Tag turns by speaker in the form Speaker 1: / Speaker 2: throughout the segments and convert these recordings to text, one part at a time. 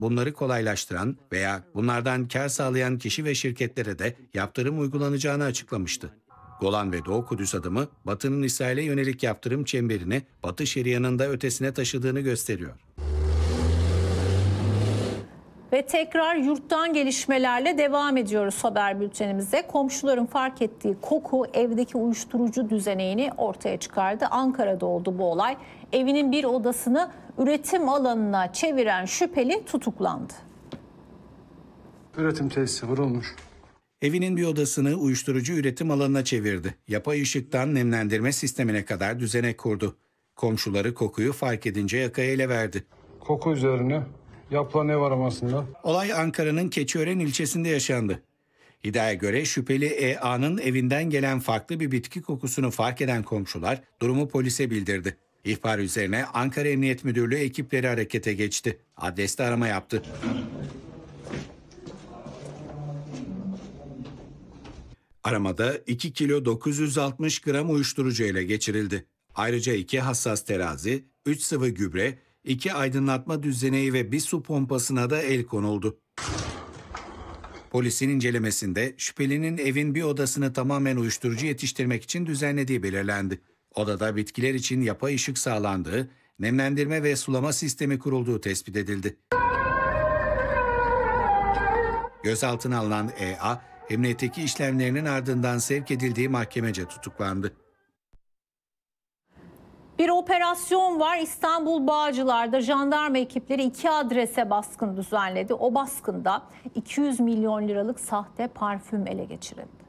Speaker 1: bunları kolaylaştıran veya bunlardan kar sağlayan kişi ve şirketlere de yaptırım uygulanacağını açıklamıştı. Golan ve Doğu Kudüs adımı, Batı'nın İsrail'e yönelik yaptırım çemberini Batı Şeria'nın da ötesine taşıdığını gösteriyor.
Speaker 2: Ve tekrar yurttan gelişmelerle devam ediyoruz haber bültenimize. Komşuların fark ettiği koku evdeki uyuşturucu düzeneğini ortaya çıkardı. Ankara'da oldu bu olay. Evinin bir odasını üretim alanına çeviren şüpheli tutuklandı.
Speaker 3: Üretim tesisi vurulmuş.
Speaker 1: Evinin bir odasını uyuşturucu üretim alanına çevirdi. Yapay ışıktan nemlendirme sistemine kadar düzenek kurdu. Komşuları kokuyu fark edince yakaya ele verdi.
Speaker 3: Koku üzerine yapılan ev aramasında.
Speaker 1: Olay Ankara'nın Keçiören ilçesinde yaşandı. İddiaya göre şüpheli E.A.'nın evinden gelen farklı bir bitki kokusunu fark eden komşular durumu polise bildirdi. İhbar üzerine Ankara Emniyet Müdürlüğü ekipleri harekete geçti. Adreste arama yaptı. Aramada 2 kilo 960 gram uyuşturucu ele geçirildi. Ayrıca 2 hassas terazi, 3 sıvı gübre, 2 aydınlatma düzeneği ve bir su pompasına da el konuldu. Polisin incelemesinde şüphelinin evin bir odasını tamamen uyuşturucu yetiştirmek için düzenlediği belirlendi. Odada bitkiler için yapay ışık sağlandığı, nemlendirme ve sulama sistemi kurulduğu tespit edildi. Gözaltına alınan E.A., emniyetteki işlemlerinin ardından sevk edildiği mahkemece tutuklandı.
Speaker 2: Bir operasyon var. İstanbul Bağcılar'da jandarma ekipleri 2 adrese baskın düzenledi. O baskında 200 milyon liralık sahte parfüm ele geçirildi.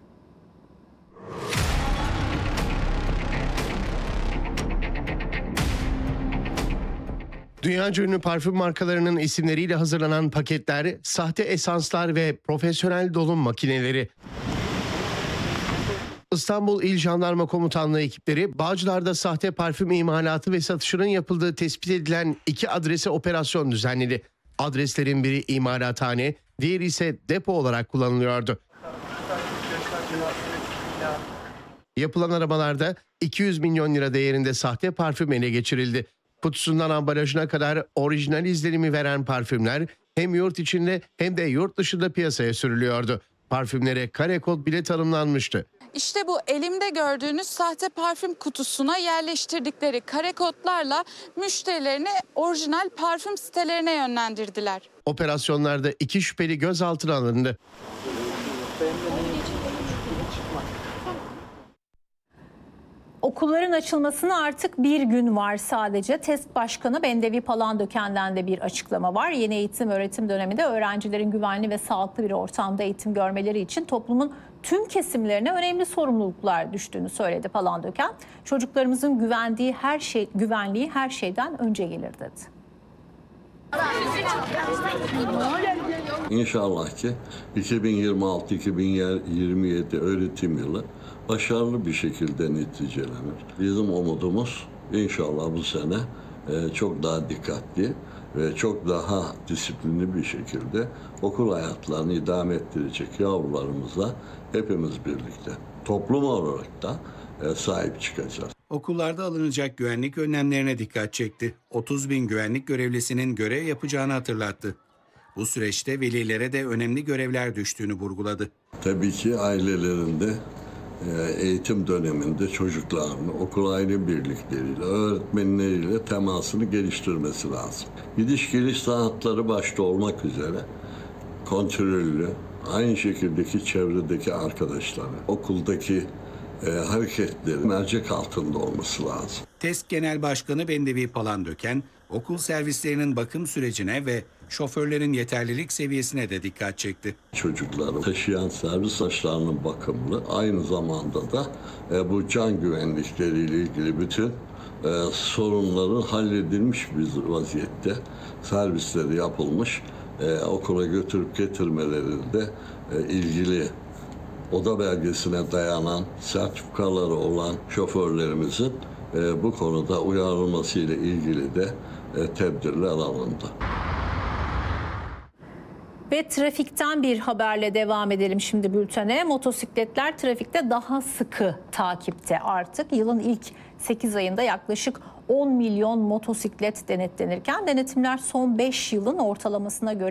Speaker 4: Dünyaca ünlü parfüm markalarının isimleriyle hazırlanan paketler, sahte esanslar ve profesyonel dolum makineleri. İstanbul İl Jandarma Komutanlığı ekipleri Bağcılar'da sahte parfüm imalatı ve satışının yapıldığı tespit edilen 2 adrese operasyon düzenledi. Adreslerin biri imalathane, diğeri ise depo olarak kullanılıyordu. Yapılan aramalarda 200 milyon lira değerinde sahte parfüm ele geçirildi. Kutusundan ambalajına kadar orijinal izlenimi veren parfümler hem yurt içinde hem de yurt dışında piyasaya sürülüyordu. Parfümlere kare kod bile tanımlanmıştı.
Speaker 5: İşte bu elimde gördüğünüz sahte parfüm kutusuna yerleştirdikleri kare kodlarla müşterilerini orijinal parfüm sitelerine yönlendirdiler.
Speaker 4: Operasyonlarda 2 şüpheli gözaltına alındı.
Speaker 2: Okulların açılmasına artık bir gün var sadece. TESK Başkanı Bendevi Palandöken'den de bir açıklama var. Yeni eğitim öğretim döneminde öğrencilerin güvenli ve sağlıklı bir ortamda eğitim görmeleri için toplumun tüm kesimlerine önemli sorumluluklar düştüğünü söyledi Palandöken. Çocuklarımızın güvenliği her şeyden önce gelir dedi.
Speaker 6: İnşallah ki 2026-2027 öğretim yılı başarılı bir şekilde neticelenir. Bizim umudumuz inşallah bu sene çok daha dikkatli ve çok daha disiplinli bir şekilde okul hayatlarını idame ettirecek yavrularımıza hepimiz birlikte toplum olarak da sahip çıkacağız.
Speaker 1: Okullarda alınacak güvenlik önlemlerine dikkat çekti. 30 bin güvenlik görevlisinin görev yapacağını hatırlattı. Bu süreçte velilere de önemli görevler düştüğünü vurguladı.
Speaker 6: Tabii ki ailelerinde eğitim döneminde çocuklarını okul aile birlikleriyle, öğretmenleriyle temasını geliştirmesi lazım. Gidiş geliş saatleri başta olmak üzere kontrollü, aynı şekildeki çevredeki arkadaşları, okuldaki hareketleri mercek altında olması lazım.
Speaker 1: TESK Genel Başkanı Bendevi Palandöken, okul servislerinin bakım sürecine ve şoförlerin yeterlilik seviyesine de dikkat çekti.
Speaker 6: Çocukları taşıyan servis araçlarının bakımlı, aynı zamanda da bu can güvenlikleriyle ilgili bütün sorunların halledilmiş bir vaziyette servisleri yapılmış, okula götürüp getirmelerinde ilgili oda belgesine dayanan sertifikaları olan şoförlerimizin bu konuda uyarılması ile ilgili de tedbirler alındı.
Speaker 2: Ve trafikten bir haberle devam edelim şimdi bültene. Motosikletler trafikte daha sıkı takipte artık. Yılın ilk 8 ayında yaklaşık 10 milyon motosiklet denetlenirken denetimler son 5 yılın ortalamasına göre